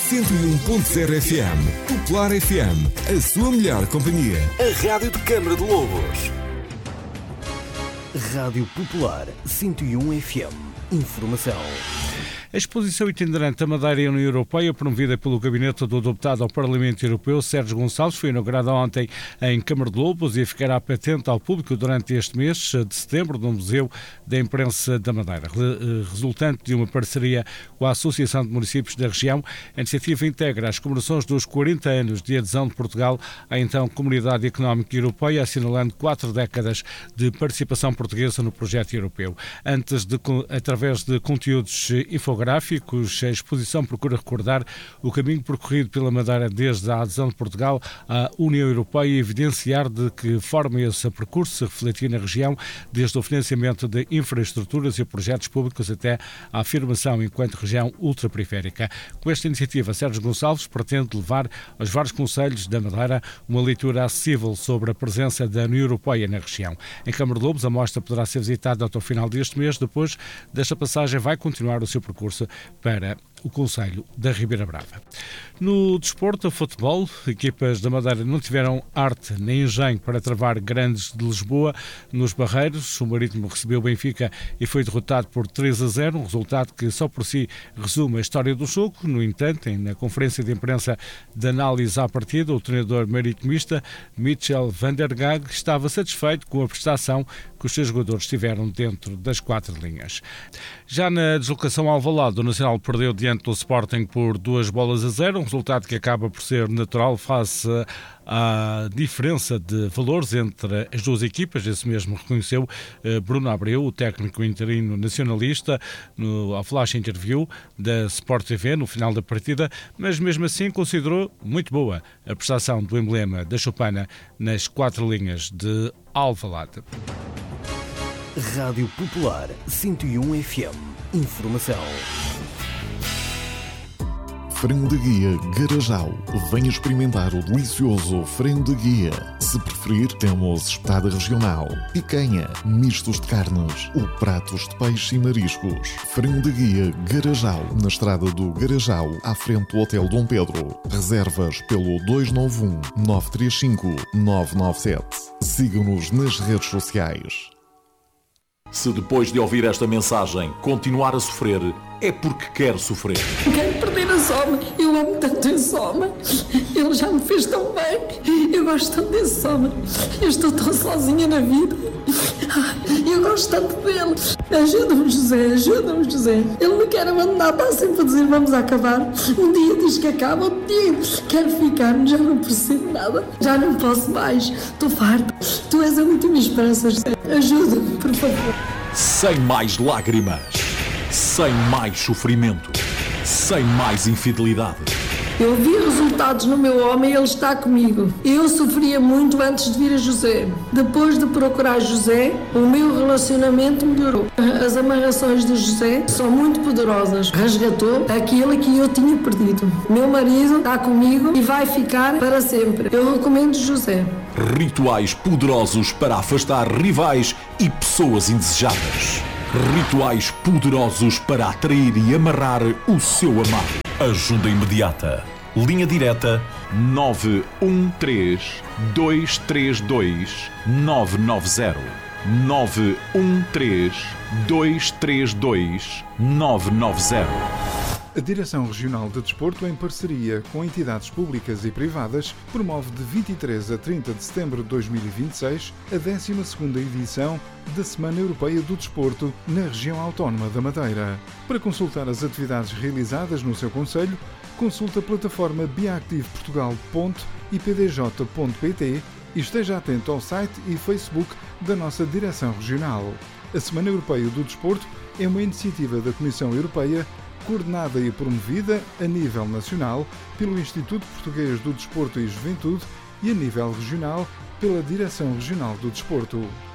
101.0 FM. Popular FM, a sua melhor companhia. A rádio de Câmara de Lobos. Rádio Popular 101 FM. Informação. A exposição itinerante da Madeira e a União Europeia, promovida pelo gabinete do deputado ao Parlamento Europeu, Sérgio Gonçalves, foi inaugurada ontem em Câmara de Lobos e ficará patente ao público durante este mês de setembro no Museu da Imprensa da Madeira. Resultante de uma parceria com a Associação de Municípios da região, a iniciativa integra as comemorações dos 40 anos de adesão de Portugal à então Comunidade Económica Europeia, assinalando 4 décadas de participação portuguesa no projeto europeu. Através de conteúdos infográficos, a exposição procura recordar o caminho percorrido pela Madeira desde a adesão de Portugal à União Europeia e evidenciar de que forma esse percurso se refletir na região, desde o financiamento de infraestruturas e projetos públicos até à afirmação enquanto região ultraperiférica. Com esta iniciativa, Sérgio Gonçalves pretende levar aos vários concelhos da Madeira uma leitura acessível sobre a presença da União Europeia na região. Em Câmara de Lobos, a mostra poderá ser visitada até o final deste mês. Depois desta passagem, vai continuar o seu percurso para o concelho da Ribeira Brava. No desporto, futebol, equipas da Madeira não tiveram arte nem engenho para travar Grandes de Lisboa nos Barreiros. O Marítimo recebeu o Benfica e foi derrotado por 3-0, um resultado que só por si resume a história do jogo. No entanto, na conferência de imprensa de análise à partida, o treinador maritimista Michel van der Gaag estava satisfeito com a prestação que os seus jogadores tiveram dentro das 4 linhas. Já na deslocação ao Alvalade, o Nacional perdeu diante do Sporting por 2-0, um resultado que acaba por ser natural face à diferença de valores entre as duas equipas. Esse mesmo reconheceu Bruno Abreu, o técnico interino nacionalista, ao flash interview da Sport TV no final da partida, mas mesmo assim considerou muito boa a prestação do emblema da Chopana nas 4 linhas de Alvalade. Rádio Popular 101 FM. Informação. Frango de guia Garajal. Venha experimentar o delicioso frango de guia. Se preferir, temos espetada regional, picanha, mistos de carnes ou pratos de peixe e mariscos. Frango de guia Garajal, na estrada do Garajal, à frente do Hotel Dom Pedro. Reservas pelo 291 935 997. Siga-nos nas redes sociais. Se depois de ouvir esta mensagem continuar a sofrer, é porque quer sofrer. Quero perder a Soma. Eu amo tanto esse Soma. Ele já me fez tão bem. Eu gosto tanto desse Soma. Eu estou tão sozinha na vida. Eu gosto tanto dele. Ajuda-me, José. Ajuda-me, José. Ele me quer abandonar. Está sempre a dizer vamos acabar. Um dia diz que acaba. Outro dia quero ficar. Já não percebo nada. Já não posso mais. Estou farta. Tu és a última esperança, José. Ajuda-me, por favor. Sem mais lágrimas. Sem mais sofrimento. Sem mais infidelidade. Eu vi resultados no meu homem e ele está comigo. Eu sofria muito antes de vir a José. Depois de procurar José, o meu relacionamento melhorou. As amarrações de José são muito poderosas. Resgatou aquilo que eu tinha perdido. Meu marido está comigo e vai ficar para sempre. Eu recomendo José. Rituais poderosos para afastar rivais e pessoas indesejadas. Rituais poderosos para atrair e amarrar o seu amado. Ajuda imediata. Linha direta 913 232 990. 913 232 990. A Direção Regional de Desporto, em parceria com entidades públicas e privadas, promove de 23 a 30 de setembro de 2026 a 12ª edição da Semana Europeia do Desporto na região autónoma da Madeira. Para consultar as atividades realizadas no seu concelho, consulte a plataforma biactive.portugal.ipdj.pt e esteja atento ao site e Facebook da nossa Direção Regional. A Semana Europeia do Desporto é uma iniciativa da Comissão Europeia coordenada e promovida a nível nacional pelo Instituto Português do Desporto e Juventude e a nível regional pela Direção Regional do Desporto.